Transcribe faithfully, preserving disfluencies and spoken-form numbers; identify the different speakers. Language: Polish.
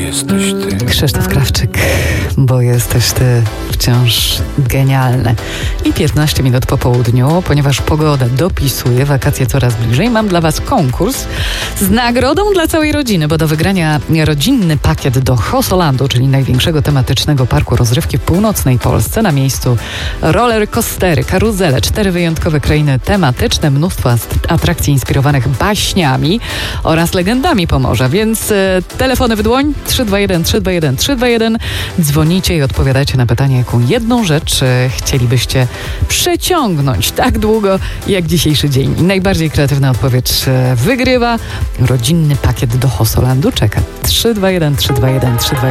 Speaker 1: jesteś ty.
Speaker 2: Krzysztof Krawczyk, bo jesteś ty, wciąż genialne. I piętnaście minut po południu, ponieważ pogoda dopisuje, wakacje coraz bliżej, mam dla was konkurs z nagrodą dla całej rodziny, bo do wygrania rodzinny pakiet do Hosolandu, czyli największego tematycznego parku rozrywki w północnej Polsce. Na miejscu roller coastery, karuzele, cztery wyjątkowe krainy tematyczne, mnóstwo atrakcji inspirowanych baśniami oraz legendami Pomorza, więc e, telefony w dłoń trzy dwa jeden trzy dwa jeden trzy dwa jeden. Dzwonicie i odpowiadacie na pytanie, jaką jedną rzecz e, chcielibyście przeciągnąć tak długo jak dzisiejszy dzień. I najbardziej kreatywna odpowiedź e, wygrywa. Rodzinny pakiet do Hosolandu czeka. trzy dwa jeden trzy dwa jeden trzy dwa jeden.